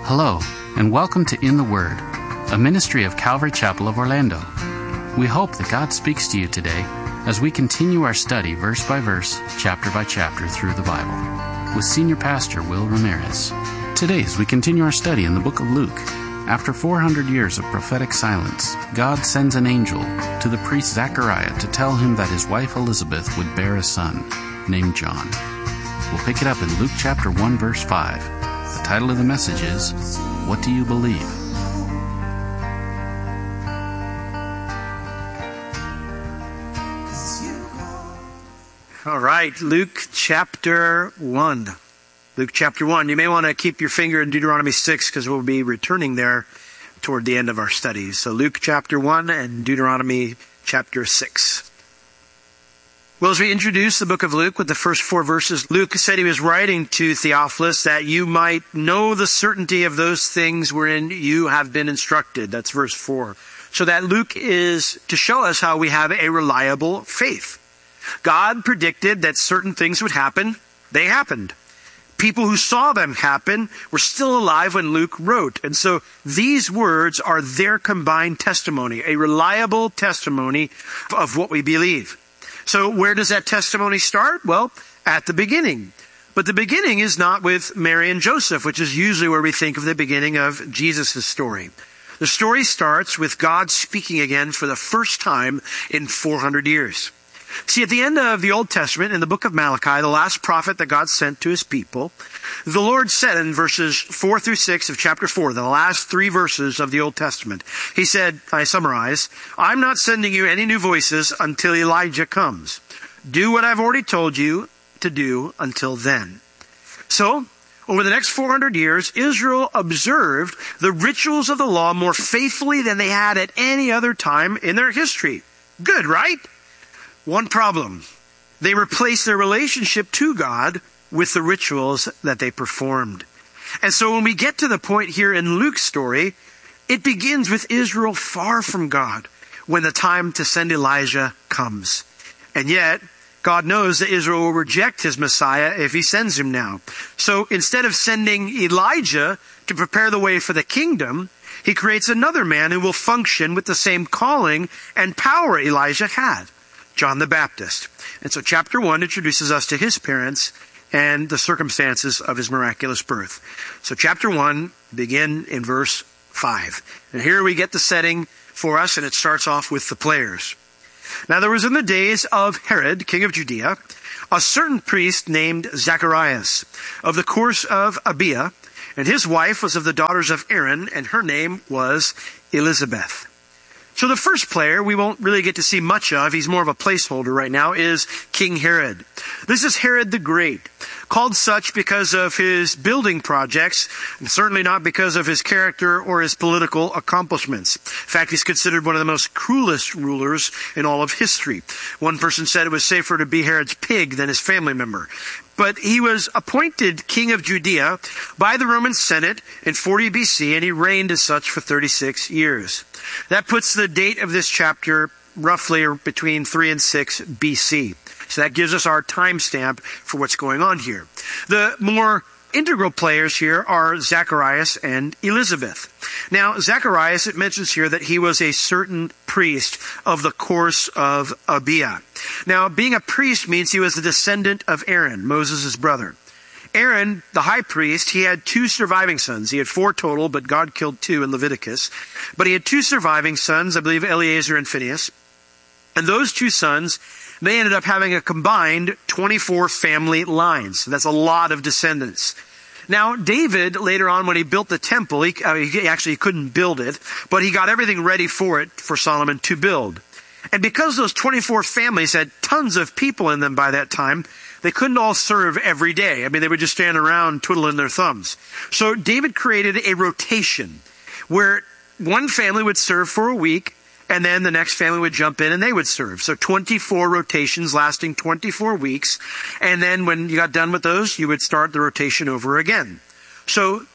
Hello, and welcome to In the Word, a ministry of Calvary Chapel of Orlando. We hope that God speaks to you today as we continue our study verse by verse, chapter by chapter through the Bible, with Senior Pastor Will Ramirez. Today, as we continue our study in the book of Luke, after 400 years of prophetic silence, God sends an angel to the priest Zechariah to tell him that his wife Elizabeth would bear a son named John. We'll pick it up in Luke chapter 1, verse 5. The title of the message is, What Do You Believe? All right, Luke chapter 1. Luke chapter 1. You may want to keep your finger in Deuteronomy 6 because we'll be returning there toward the end of our studies. So Luke chapter 1 and Deuteronomy chapter 6. Well, as we introduce the book of Luke with the first 4 verses, Luke said he was writing to Theophilus that you might know the certainty of those things wherein you have been instructed. That's verse 4. So that Luke is to show us how we have a reliable faith. God predicted that certain things would happen. They happened. People who saw them happen were still alive when Luke wrote. And so these words are their combined testimony, a reliable testimony of what we believe. So where does that testimony start? Well, at the beginning. But the beginning is not with Mary and Joseph, which is usually where we think of the beginning of Jesus' story. The story starts with God speaking again for the first time in 400 years. See, at the end of the Old Testament, in the book of Malachi, the last prophet that God sent to his people, the Lord said in verses 4 through 6 of chapter 4, the last 3 verses of the Old Testament, he said, I summarize, I'm not sending you any new voices until Elijah comes. Do what I've already told you to do until then. So, over the next 400 years, Israel observed the rituals of the law more faithfully than they had at any other time in their history. Good, right? One problem. They replaced their relationship to God with the rituals that they performed. And so when we get to the point here in Luke's story, it begins with Israel far from God when the time to send Elijah comes. And yet, God knows that Israel will reject his Messiah if he sends him now. So instead of sending Elijah to prepare the way for the kingdom, he creates another man who will function with the same calling and power Elijah had. John the Baptist. And so chapter 1 introduces us to his parents and the circumstances of his miraculous birth. So chapter 1, begin in verse 5. And here we get the setting for us, and it starts off with the players. Now there was in the days of Herod, king of Judea, a certain priest named Zacharias, of the course of Abia, and his wife was of the daughters of Aaron, and her name was Elizabeth. So the first player we won't really get to see much of, he's more of a placeholder right now, is King Herod. This is Herod the Great, called such because of his building projects, and certainly not because of his character or his political accomplishments. In fact, he's considered one of the most cruelest rulers in all of history. One person said it was safer to be Herod's pig than his family member. But he was appointed king of Judea by the Roman Senate in 40 BC, and he reigned as such for 36 years. That puts the date of this chapter roughly between 3 and 6 BC. So that gives us our timestamp for what's going on here. The more integral players here are Zacharias and Elizabeth. Now, Zacharias, it mentions here that he was a certain priest of the course of Abia. Now, being a priest means he was a descendant of Aaron, Moses' brother. Aaron, the high priest, he had 2 surviving sons. He had 4 total, but God killed 2 in Leviticus. But he had 2 surviving sons, I believe Eleazar and Phinehas. And those 2 sons, they ended up having a combined 24 family lines. That's a lot of descendants. Now, David, later on when he built the temple, he couldn't build it, but he got everything ready for it for Solomon to build. And because those 24 families had tons of people in them by that time, they couldn't all serve every day. I mean, they would just stand around twiddling their thumbs. So David created a rotation where one family would serve for a week, and then the next family would jump in and they would serve. So 24 rotations lasting 24 weeks. And then when you got done with those, you would start the rotation over again. So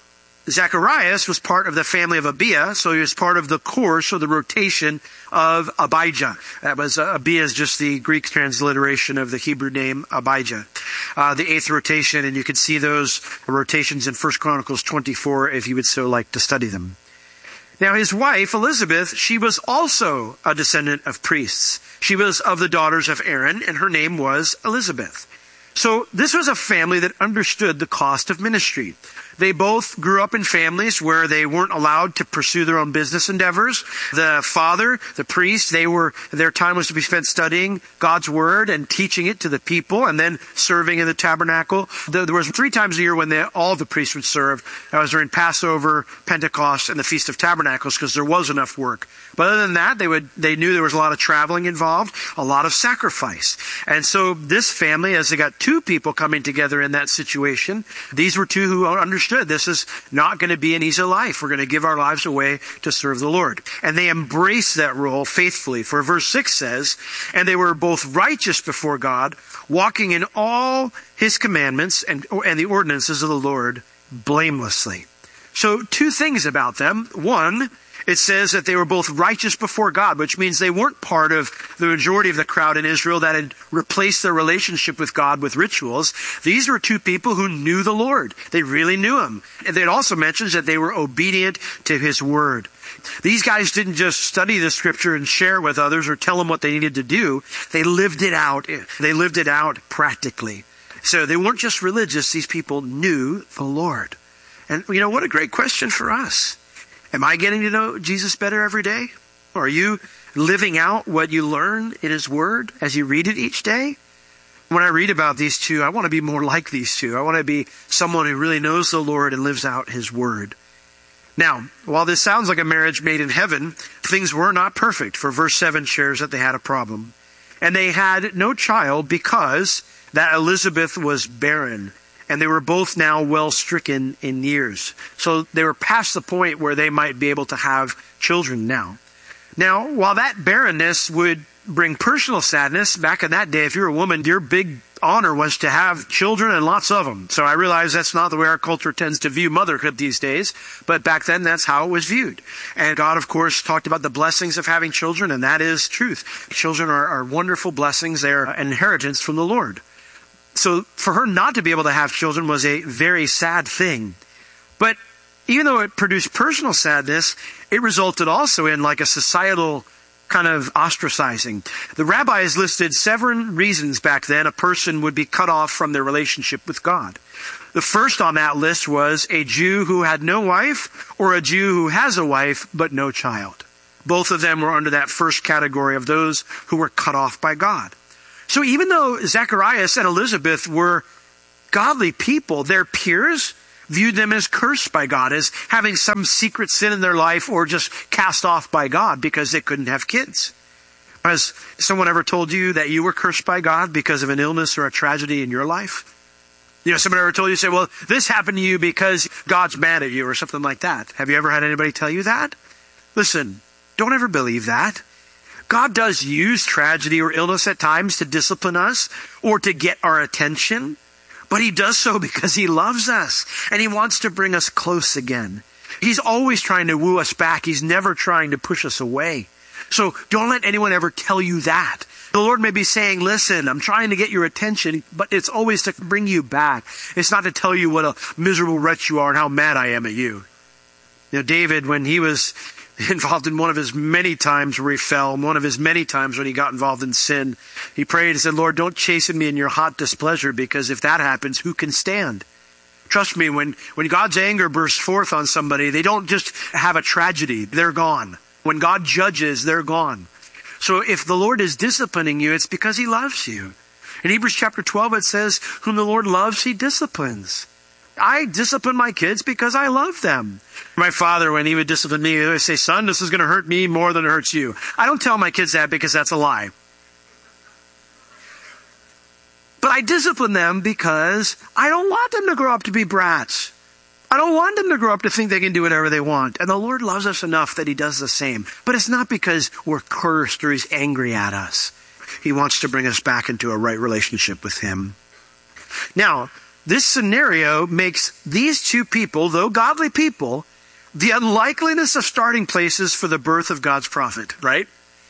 Zacharias was part of the family of Abiah, so he was part of the course or the rotation of Abijah. That was, Abiah is just the Greek transliteration of the Hebrew name Abijah. The 8th rotation, and you can see those rotations in 1 Chronicles 24 if you would so like to study them. Now his wife, Elizabeth, she was also a descendant of priests. She was of the daughters of Aaron, and her name was Elizabeth. So this was a family that understood the cost of ministry. They both grew up in families where they weren't allowed to pursue their own business endeavors. The father, the priest, their time was to be spent studying God's word and teaching it to the people, and then serving in the tabernacle. There was 3 times a year when all the priests would serve. That was during Passover, Pentecost, and the Feast of Tabernacles, because there was enough work. But other than that, they knew there was a lot of traveling involved, a lot of sacrifice. And so this family, as they got 2 people coming together in that situation, these were 2 who understood this is not going to be an easy life. We're going to give our lives away to serve the Lord. And they embraced that role faithfully. For verse 6 says, and they were both righteous before God, walking in all his commandments and the ordinances of the Lord blamelessly. So 2 things about them. One, it says that they were both righteous before God, which means they weren't part of the majority of the crowd in Israel that had replaced their relationship with God with rituals. These were 2 people who knew the Lord. They really knew him. And it also mentions that they were obedient to his word. These guys didn't just study the scripture and share with others or tell them what they needed to do. They lived it out. They lived it out practically. So they weren't just religious. These people knew the Lord. And what a great question for us. Am I getting to know Jesus better every day? Or are you living out what you learn in his word as you read it each day? When I read about these 2, I want to be more like these 2. I want to be someone who really knows the Lord and lives out his word. Now, while this sounds like a marriage made in heaven, things were not perfect, for verse 7 shares that they had a problem. And they had no child because that Elizabeth was barren. And they were both now well stricken in years. So they were past the point where they might be able to have children now. Now, while that barrenness would bring personal sadness, back in that day, if you're a woman, your big honor was to have children and lots of them. So I realize that's not the way our culture tends to view motherhood these days. But back then, that's how it was viewed. And God, of course, talked about the blessings of having children, and that is truth. Children are wonderful blessings. They're an inheritance from the Lord. So for her not to be able to have children was a very sad thing. But even though it produced personal sadness, it resulted also in like a societal kind of ostracizing. The rabbis listed 7 reasons back then a person would be cut off from their relationship with God. The first on that list was a Jew who had no wife, or a Jew who has a wife but no child. Both of them were under that first category of those who were cut off by God. So even though Zacharias and Elizabeth were godly people, their peers viewed them as cursed by God, as having some secret sin in their life, or just cast off by God because they couldn't have kids. Has someone ever told you that you were cursed by God because of an illness or a tragedy in your life? Someone ever told you, say, well, this happened to you because God's mad at you, or something like that. Have you ever had anybody tell you that? Listen, don't ever believe that. God does use tragedy or illness at times to discipline us or to get our attention, but he does so because he loves us and he wants to bring us close again. He's always trying to woo us back. He's never trying to push us away. So don't let anyone ever tell you that. The Lord may be saying, listen, I'm trying to get your attention, but it's always to bring you back. It's not to tell you what a miserable wretch you are and how mad I am at you. David, when he was involved in one of his many times where he fell, one of his many times when he got involved in sin, he prayed and said, Lord, don't chasten me in your hot displeasure, because if that happens, who can stand? Trust me, when God's anger bursts forth on somebody, they don't just have a tragedy. They're gone. When God judges, they're gone. So if the Lord is disciplining you, it's because he loves you. In Hebrews chapter 12, it says, whom the Lord loves, he disciplines. I discipline my kids because I love them. My father, when he would discipline me, he would say, son, this is going to hurt me more than it hurts you. I don't tell my kids that because that's a lie. But I discipline them because I don't want them to grow up to be brats. I don't want them to grow up to think they can do whatever they want. And the Lord loves us enough that he does the same. But it's not because we're cursed or he's angry at us. He wants to bring us back into a right relationship with him. Now, this scenario makes these two people, though godly people, the unlikeliness of starting places for the birth of God's prophet, right?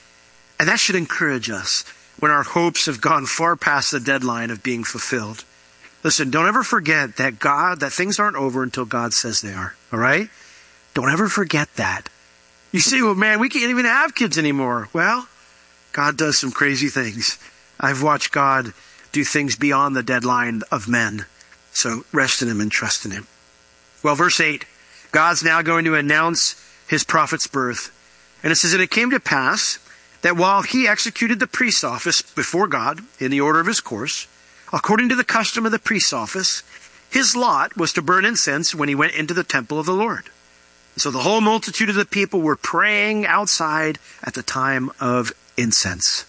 And that should encourage us when our hopes have gone far past the deadline of being fulfilled. Listen, don't ever forget that things aren't over until God says they are, all right? Don't ever forget that. You say, well, man, we can't even have kids anymore. Well, God does some crazy things. I've watched God do things beyond the deadline of men. So rest in him and trust in him. Well, verse 8, God's now going to announce his prophet's birth. And it says, and it came to pass that while he executed the priest's office before God in the order of his course, according to the custom of the priest's office, his lot was to burn incense when he went into the temple of the Lord. So the whole multitude of the people were praying outside at the time of incense.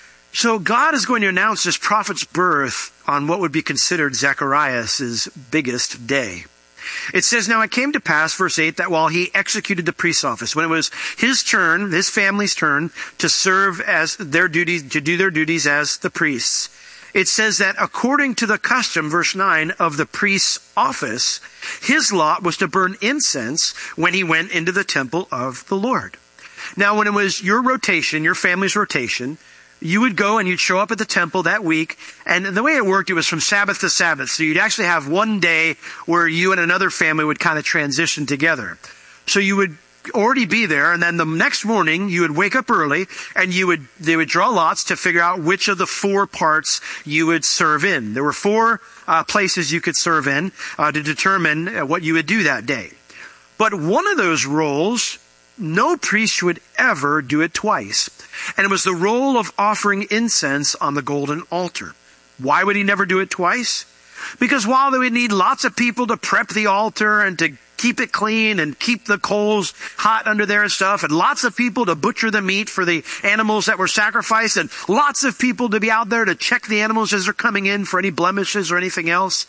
So God is going to announce this prophet's birth on what would be considered Zacharias' biggest day. It says, now it came to pass, verse 8, that while he executed the priest's office, when it was his turn, his family's turn, to serve as their duties, to do their duties as the priests, it says that according to the custom, verse 9, of the priest's office, his lot was to burn incense when he went into the temple of the Lord. Now, when it was your rotation, your family's rotation, you would go and you'd show up at the temple that week. And the way it worked, it was from Sabbath to Sabbath. So you'd actually have one day where you and another family would kind of transition together. So you would already be there, and then the next morning you would wake up early and they would draw lots to figure out which of the 4 parts you would serve in. There were 4 places you could serve in to determine what you would do that day. But one of those roles, no priest would ever do it twice. And it was the role of offering incense on the golden altar. Why would he never do it twice? Because while they would need lots of people to prep the altar and to keep it clean and keep the coals hot under there and stuff, and lots of people to butcher the meat for the animals that were sacrificed, and lots of people to be out there to check the animals as they're coming in for any blemishes or anything else,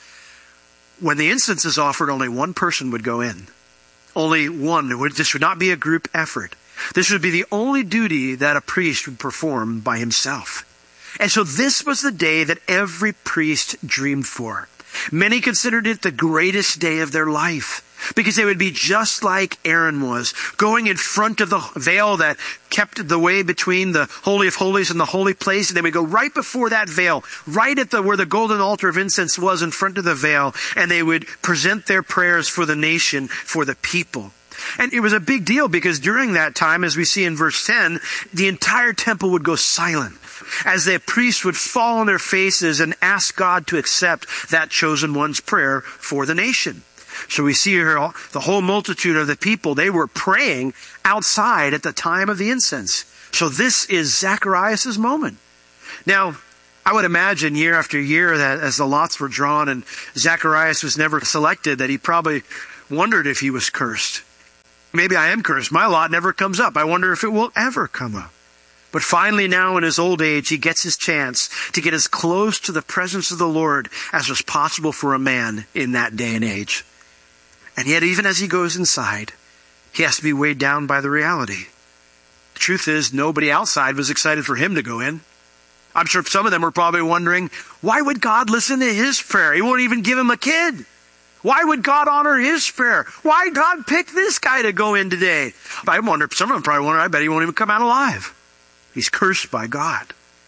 when the incense is offered, only one person would go in. Only one. This would not be a group effort. This would be the only duty that a priest would perform by himself. And so this was the day that every priest dreamed for. Many considered it the greatest day of their life, because they would be just like Aaron was, going in front of the veil that kept the way between the Holy of Holies and the holy place. And they would go right before that veil, right at where the golden altar of incense was, in front of the veil. And they would present their prayers for the nation, for the people. And it was a big deal because during that time, as we see in verse 10, the entire temple would go silent as the priests would fall on their faces and ask God to accept that chosen one's prayer for the nation. So we see here the whole multitude of the people, they were praying outside at the time of the incense. So this is Zacharias' moment. Now, I would imagine year after year that as the lots were drawn and Zacharias was never selected, that he probably wondered if he was cursed. Maybe I am cursed. My lot never comes up. I wonder if it will ever come up. But finally now in his old age, he gets his chance to get as close to the presence of the Lord as was possible for a man in that day and age. And yet even as he goes inside, he has to be weighed down by the reality. The truth is, nobody outside was excited for him to go in. I'm sure some of them were probably wondering, why would God listen to his prayer? He won't even give him a kid. Why would God honor his prayer? Why did God pick this guy to go in today? I wonder, some of them probably wonder, I bet he won't even come out alive. He's cursed by God.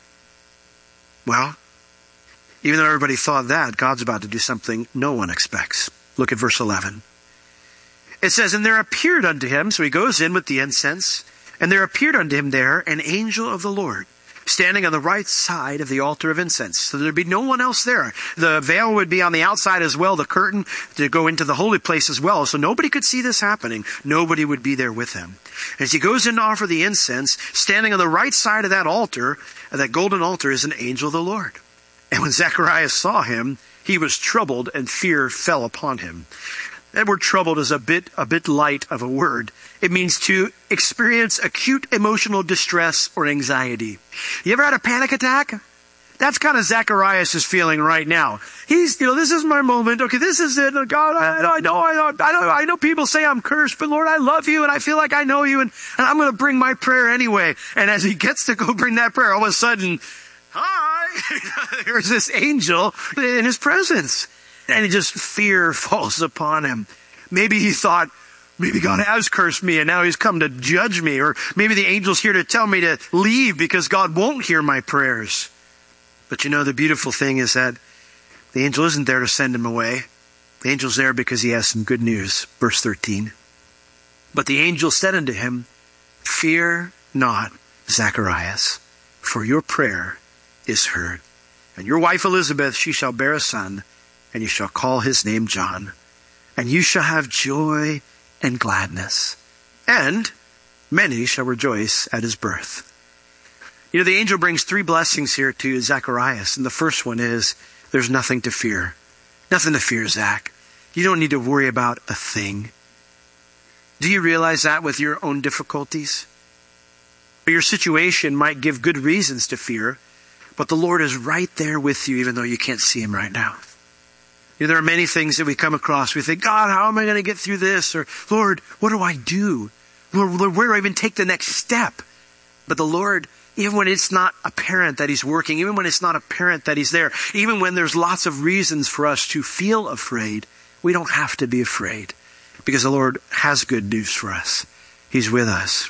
Well, even though everybody thought that, God's about to do something no one expects. Look at verse 11. It says, and there appeared unto him, so he goes in with the incense, and there appeared unto him there an angel of the Lord, standing on the right side of the altar of incense. So there'd be no one else there. The veil would be on the outside as well, the curtain to go into the holy place as well. So nobody could see this happening. Nobody would be there with him. As he goes in to offer the incense, standing on the right side of that altar, that golden altar, is an angel of the Lord. And when Zacharias saw him, he was troubled, and fear fell upon him. That word troubled is a bit light of a word. It means to experience acute emotional distress or anxiety. You ever had a panic attack? That's kind of Zacharias is feeling right now. He's, this is my moment. Okay, this is it. God, I know people say I'm cursed, but Lord, I love you and I feel like I know you and I'm going to bring my prayer anyway. And as he gets to go bring that prayer, all of a sudden, hi, there's this angel in his presence. And just fear falls upon him. Maybe he thought, maybe God has cursed me and now he's come to judge me. Or maybe the angel's here to tell me to leave because God won't hear my prayers. But the beautiful thing is that the angel isn't there to send him away. The angel's there because he has some good news. Verse 13. But the angel said unto him, fear not, Zacharias, for your prayer is heard. And your wife Elizabeth, she shall bear a son, and you shall call his name John. And you shall have joy and gladness, and many shall rejoice at his birth. The angel brings 3 blessings here to Zacharias. And the first one is, there's nothing to fear. Nothing to fear, Zach. You don't need to worry about a thing. Do you realize that with your own difficulties? Your situation might give good reasons to fear, but the Lord is right there with you even though you can't see him right now. There are many things that we come across. We think, God, how am I going to get through this? Or, Lord, what do I do? Lord, where do I even take the next step? But the Lord, even when it's not apparent that he's working, even when it's not apparent that he's there, even when there's lots of reasons for us to feel afraid, we don't have to be afraid because the Lord has good news for us. He's with us.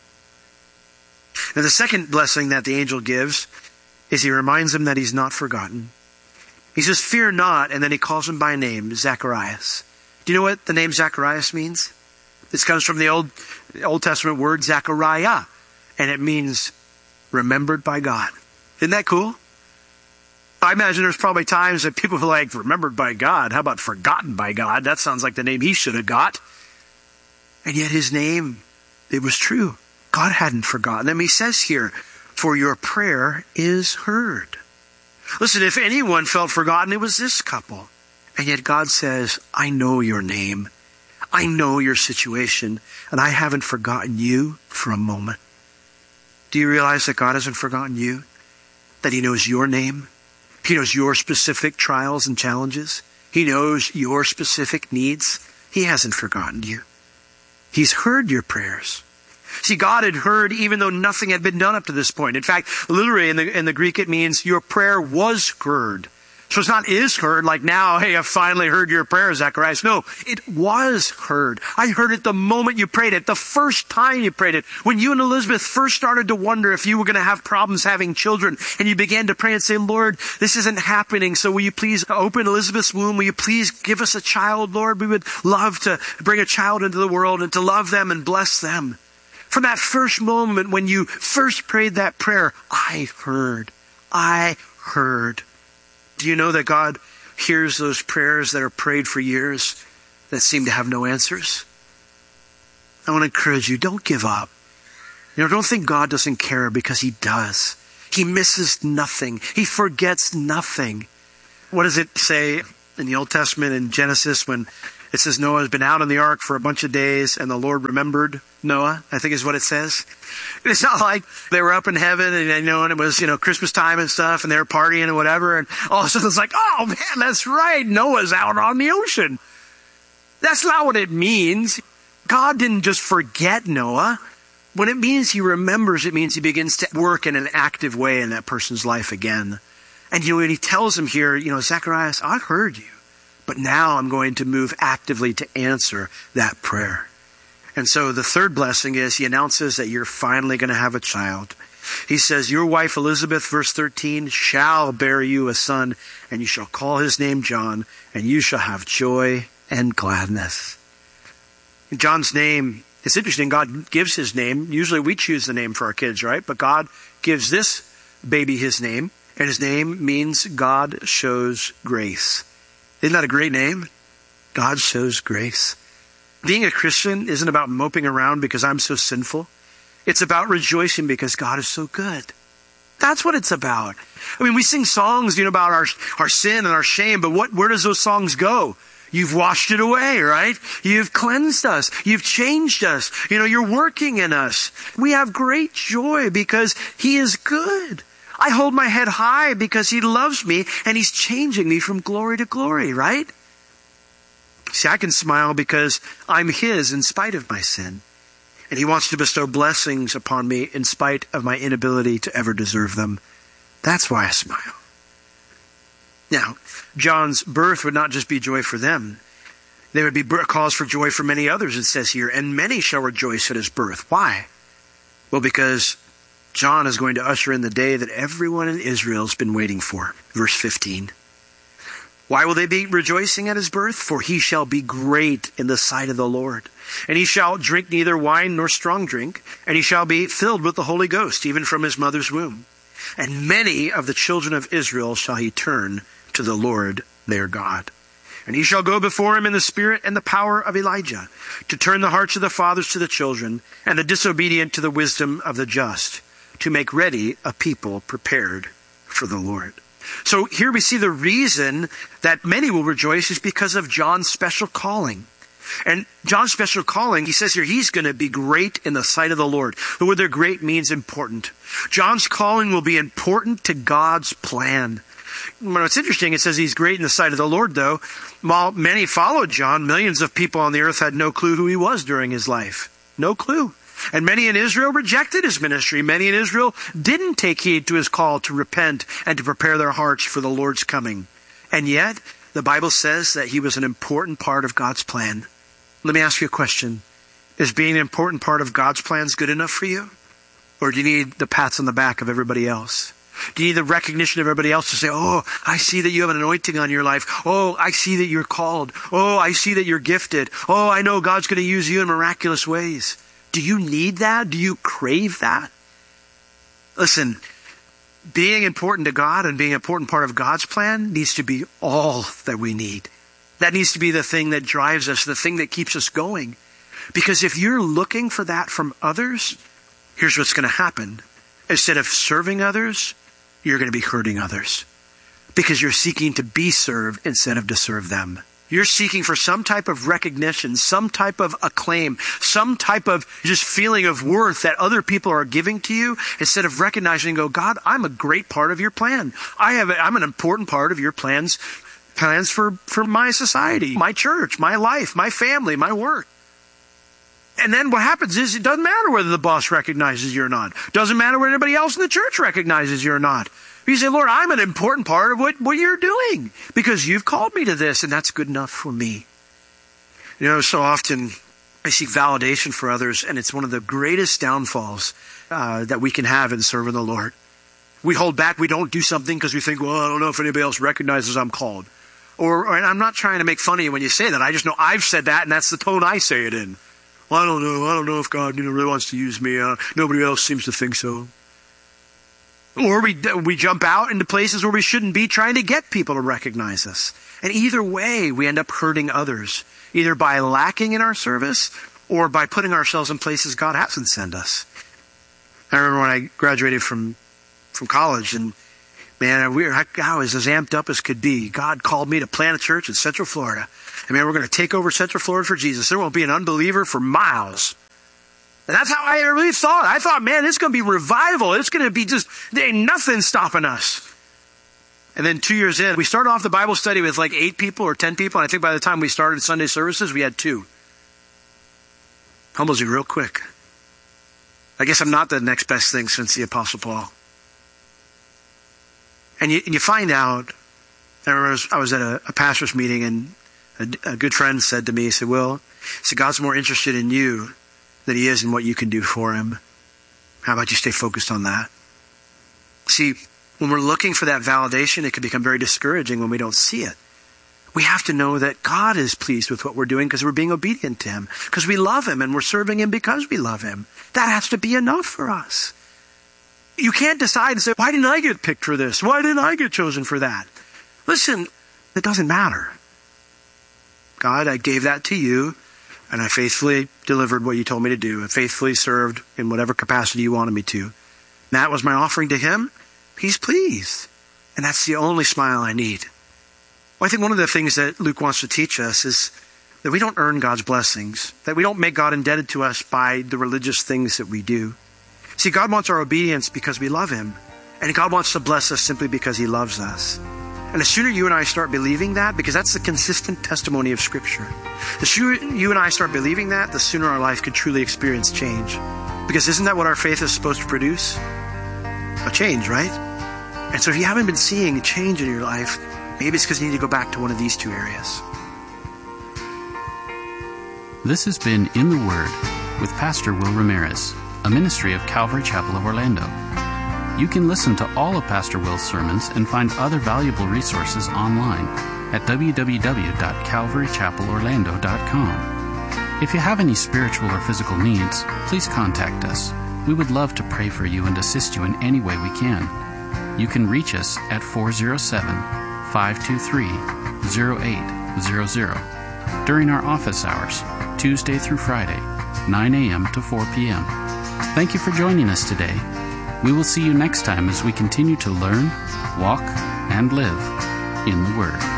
Now, the second blessing that the angel gives is he reminds him that he's not forgotten. He says, fear not, and then he calls him by name, Zacharias. Do you know what the name Zacharias means? This comes from the Old Testament word Zechariah, and it means remembered by God. Isn't that cool? I imagine there's probably times that people are like, remembered by God? How about forgotten by God? That sounds like the name he should have got. And yet his name, it was true. God hadn't forgotten him. He says here, for your prayer is heard. Listen, if anyone felt forgotten, it was this couple. And yet God says, I know your name. I know your situation. And I haven't forgotten you for a moment. Do you realize that God hasn't forgotten you? That he knows your name? He knows your specific trials and challenges. He knows your specific needs. He hasn't forgotten you. He's heard your prayers. See, God had heard even though nothing had been done up to this point. In fact, literally in the Greek it means your prayer was heard. So it's not is heard like now, hey, I finally heard your prayer, Zacharias. No, it was heard. I heard it the moment you prayed it, the first time you prayed it. When you and Elizabeth first started to wonder if you were going to have problems having children, and you began to pray and say, Lord, this isn't happening, so will you please open Elizabeth's womb? Will you please give us a child, Lord? We would love to bring a child into the world and to love them and bless them. From that first moment when you first prayed that prayer, I heard. Do you know that God hears those prayers that are prayed for years that seem to have no answers? I want to encourage you, don't give up. Don't think God doesn't care, because he does. He misses nothing. He forgets nothing. What does it say in the Old Testament in Genesis when it says Noah has been out on the ark for a bunch of days and the Lord remembered Noah, I think is what it says. It's not like they were up in heaven and it was, Christmas time and stuff and they were partying and whatever. And all of a sudden it's like, oh man, that's right. Noah's out on the ocean. That's not what it means. God didn't just forget Noah. When it means he remembers, it means he begins to work in an active way in that person's life again. And when he tells him here, Zacharias, I heard you. But now I'm going to move actively to answer that prayer. And so the third blessing is he announces that you're finally going to have a child. He says, your wife Elizabeth, verse 13, shall bear you a son, and you shall call his name John, and you shall have joy and gladness. John's name, it's interesting, God gives his name. Usually we choose the name for our kids, right? But God gives this baby his name, and his name means God shows grace. Isn't that a great name? God shows grace. Being a Christian isn't about moping around because I'm so sinful. It's about rejoicing because God is so good. That's what it's about. We sing songs, about our sin and our shame, but where does those songs go? You've washed it away, right? You've cleansed us. You've changed us. You're working in us. We have great joy because he is good. I hold my head high because he loves me and he's changing me from glory to glory, right? See, I can smile because I'm his in spite of my sin. And he wants to bestow blessings upon me in spite of my inability to ever deserve them. That's why I smile. Now, John's birth would not just be joy for them. There would be cause for joy for many others, it says here, and many shall rejoice at his birth. Why? Well, because John is going to usher in the day that everyone in Israel has been waiting for. Verse 15. Why will they be rejoicing at his birth? For he shall be great in the sight of the Lord. And he shall drink neither wine nor strong drink, and he shall be filled with the Holy Ghost, even from his mother's womb. And many of the children of Israel shall he turn to the Lord their God. And he shall go before him in the spirit and the power of Elijah, to turn the hearts of the fathers to the children, and the disobedient to the wisdom of the just, to make ready a people prepared for the Lord. So here we see the reason that many will rejoice is because of John's special calling. And John's special calling, he says here, he's going to be great in the sight of the Lord. The word there, great, means important. John's calling will be important to God's plan. What's interesting, it says he's great in the sight of the Lord, though. While many followed John, millions of people on the earth had no clue who he was during his life. No clue. And many in Israel rejected his ministry. Many in Israel didn't take heed to his call to repent and to prepare their hearts for the Lord's coming. And yet, the Bible says that he was an important part of God's plan. Let me ask you a question. Is being an important part of God's plans good enough for you? Or do you need the pats on the back of everybody else? Do you need the recognition of everybody else to say, oh, I see that you have an anointing on your life. Oh, I see that you're called. Oh, I see that you're gifted. Oh, I know God's going to use you in miraculous ways. Do you need that? Do you crave that? Listen, being important to God and being an important part of God's plan needs to be all that we need. That needs to be the thing that drives us, the thing that keeps us going. Because if you're looking for that from others, here's what's going to happen. Instead of serving others, you're going to be hurting others. Because you're seeking to be served instead of to serve them. You're seeking for some type of recognition, some type of acclaim, some type of just feeling of worth that other people are giving to you, instead of recognizing and go, God, I'm a great part of your plan. I'm an important part of your plans for my society, my church, my life, my family, my work. And then what happens is it doesn't matter whether the boss recognizes you or not. Doesn't matter whether anybody else in the church recognizes you or not. You say, Lord, I'm an important part of what you're doing because you've called me to this, and that's good enough for me. You know, so often I seek validation for others, and it's one of the greatest downfalls that we can have in serving the Lord. We hold back. We don't do something because we think, well, I don't know if anybody else recognizes I'm called. And I'm not trying to make fun of you when you say that. I just know I've said that, and that's the tone I say it in. Well, I don't know if God really wants to use me. Nobody else seems to think so. Or we jump out into places where we shouldn't be, trying to get people to recognize us. And either way, we end up hurting others, either by lacking in our service or by putting ourselves in places God hasn't sent us. I remember when I graduated from college, and man, I was as amped up as could be. God called me to plant a church in Central Florida. And man, we're going to take over Central Florida for Jesus. There won't be an unbeliever for miles. And that's how I really thought. I thought, man, it's going to be revival. It's going to be there ain't nothing stopping us. And then 2 years in, we started off the Bible study with like 8 people or 10 people. And I think by the time we started Sunday services, we had 2. Humbles you real quick. I guess I'm not the next best thing since the Apostle Paul. And you find out, I remember I was at a pastor's meeting, and a good friend said to me, he said, Will, God's more interested in you than he is in what you can do for him. How about you stay focused on that? See, when we're looking for that validation, it can become very discouraging when we don't see it. We have to know that God is pleased with what we're doing because we're being obedient to him, because we love him and we're serving him because we love him. That has to be enough for us. You can't decide and say, why didn't I get picked for this? Why didn't I get chosen for that? Listen, it doesn't matter. God, I gave that to you, and I faithfully delivered what you told me to do. I faithfully served in whatever capacity you wanted me to. And that was my offering to him. He's pleased. And that's the only smile I need. Well, I think one of the things that Luke wants to teach us is that we don't earn God's blessings, that we don't make God indebted to us by the religious things that we do. See, God wants our obedience because we love him. And God wants to bless us simply because he loves us. And the sooner you and I start believing that, because that's the consistent testimony of Scripture, the sooner you and I start believing that, the sooner our life could truly experience change. Because isn't that what our faith is supposed to produce? A change, right? And so if you haven't been seeing a change in your life, Maybe it's because you need to go back to one of these two areas. This has been In the Word with Pastor Will Ramirez, a ministry of Calvary Chapel of Orlando. You can listen to all of Pastor Will's sermons and find other valuable resources online at www.calvarychapelorlando.com. If you have any spiritual or physical needs, please contact us. We would love to pray for you and assist you in any way we can. You can reach us at 407-523-0800 during our office hours, Tuesday through Friday, 9 a.m. to 4 p.m. Thank you for joining us today. We will see you next time as we continue to learn, walk, and live in the Word.